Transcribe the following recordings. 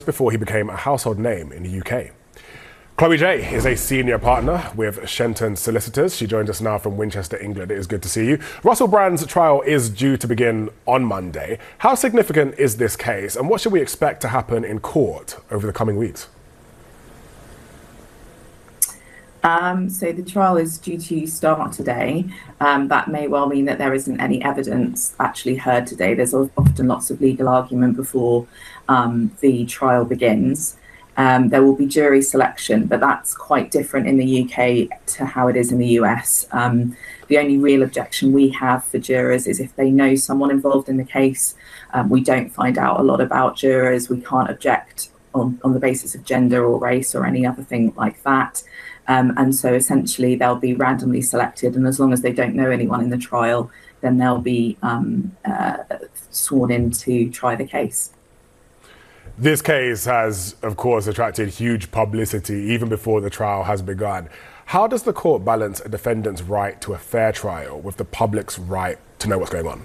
before he became a household name in the UK. Chloe J is a senior partner with Shenton Solicitors. She joins us now from Winchester, England. It is good to see you. Russell Brand's trial is due to begin on Monday. How significant is this case, and what should we expect to happen in court over the coming weeks? So the trial is due to start today. That may well mean that there isn't any evidence actually heard today. There's often lots of legal argument before the trial begins. There will be jury selection, but that's quite different in the UK to how it is in the US. The only real objection we have for jurors is if they know someone involved in the case. We don't find out a lot about jurors. We can't object on the basis of gender or race or any other thing like that. And so essentially they'll be randomly selected, and as long as they don't know anyone in the trial, then they'll be sworn in to try the case. This case has, of course, attracted huge publicity even before the trial has begun. How does the court balance a defendant's right to a fair trial with the public's right to know what's going on?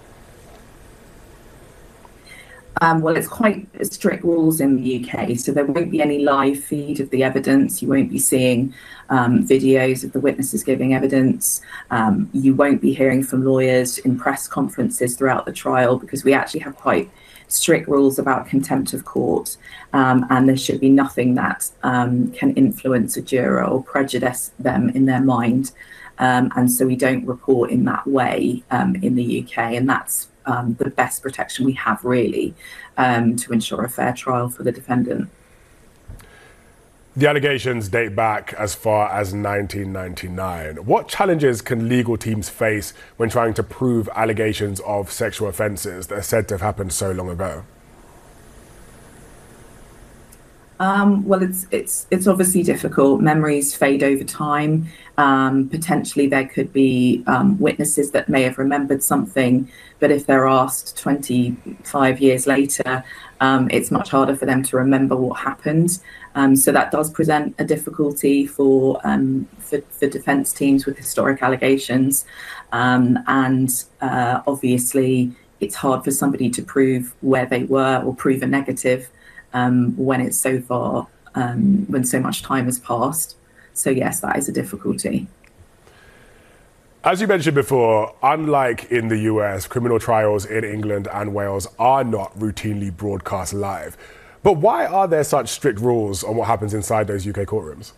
Well, it's quite strict rules in the UK, so there won't be any live feed of the evidence. You won't be seeing videos of the witnesses giving evidence. You won't be hearing from lawyers in press conferences throughout the trial, because we actually have quite strict rules about contempt of court, and there should be nothing that can influence a juror or prejudice them in their mind. And so we don't report in that way in the UK, and that's the best protection we have, really, to ensure a fair trial for the defendant. The allegations date back as far as 1999. What challenges can legal teams face when trying to prove allegations of sexual offences that are said to have happened so long ago? Well, it's obviously difficult. Memories fade over time. Potentially there could be witnesses that may have remembered something, but if they're asked 25 years later, it's much harder for them to remember what happened. So that does present a difficulty for defence teams with historic allegations. Obviously, it's hard for somebody to prove where they were or prove a negative when it's so far, when so much time has passed. So yes, that is a difficulty. As you mentioned before, unlike in the US, criminal trials in England and Wales are not routinely broadcast live. But why are there such strict rules on what happens inside those UK courtrooms?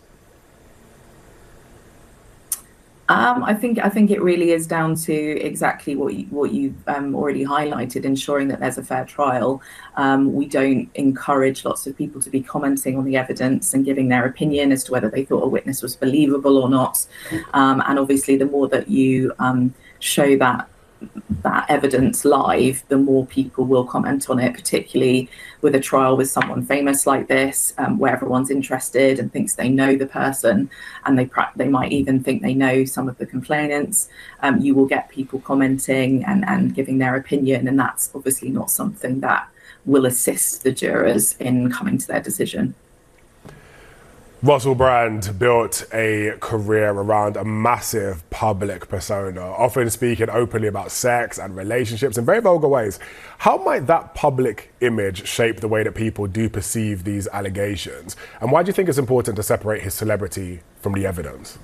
I think it really is down to exactly what you've already highlighted, ensuring that there's a fair trial. We don't encourage lots of people to be commenting on the evidence and giving their opinion as to whether they thought a witness was believable or not. And obviously, the more that you show that evidence live, the more people will comment on it, particularly with a trial with someone famous like this, where everyone's interested and thinks they know the person, and they might even think they know some of the complainants. You will get people commenting and giving their opinion, and that's obviously not something that will assist the jurors in coming to their decision. Russell Brand built a career around a massive public persona, often speaking openly about sex and relationships in very vulgar ways. How might that public image shape the way that people do perceive these allegations? And why do you think it's important to separate his celebrity from the evidence?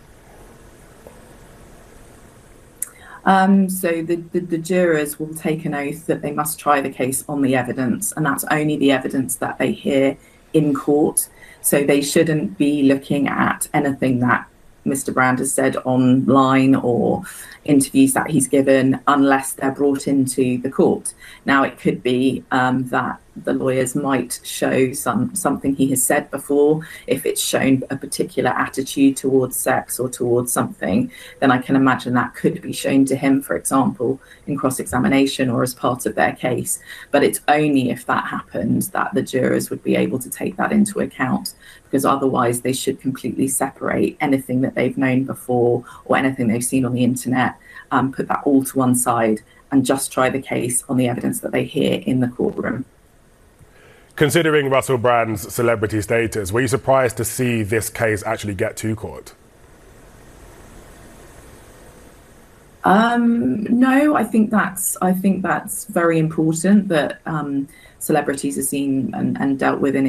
So the jurors will take an oath that they must try the case on the evidence, and that's only the evidence that they hear in court. So they shouldn't be looking at anything that Mr. Brand has said online or interviews that he's given unless they're brought into the court. Now, it could be that the lawyers might show something he has said before. If it's shown a particular attitude towards sex or towards something, then I can imagine that could be shown to him, for example, in cross-examination or as part of their case. But it's only if that happens that the jurors would be able to take that into account, because otherwise they should completely separate anything that they've known before or anything they've seen on the internet, put that all to one side and just try the case on the evidence that they hear in the courtroom. Considering Russell Brand's celebrity status, were you surprised to see this case actually get to court? No, I think that's very important that celebrities are seen and dealt with in